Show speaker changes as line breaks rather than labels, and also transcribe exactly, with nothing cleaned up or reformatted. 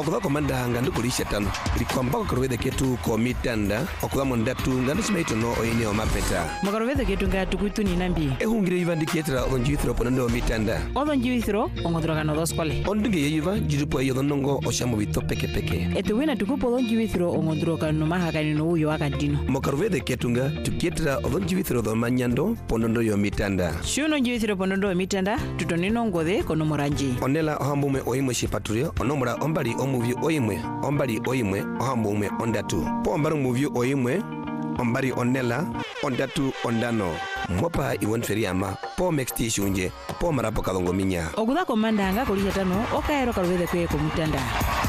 okuda komanda ngandu kulisha tano likwamba korwede ketu komitanda okuda mondatu ngandu simeito no oyini o mapeta
makorwede ketu ngatu kuitu ni nambi
ehungire yivandi ketra onjithro ponondo mitanda
odonjithro ongodroga no doskole
ondige yiva jirupo yodonongo oshamu bito peke peke
etuwina tukupo odonjithro ongodroga no mahakani no uyo akadino
mokorwede ketu nga tuketra odonjithro do manyando ponondo yo mitanda
shuno njithro ponondo yo mitanda tutonino ngode kono moranji
onela ohambume oyimwe shipaturio onomura ombali omuvyu oyimwe ombali oyimwe ohambume ondatu po ombari omuvyu oyimwe ombari onela ondatu ondano mopa iwon feriama po mexti shunje po marapo kalongo minya
okuda komanda nga kulisha tano okaero kalwede kwe komutanda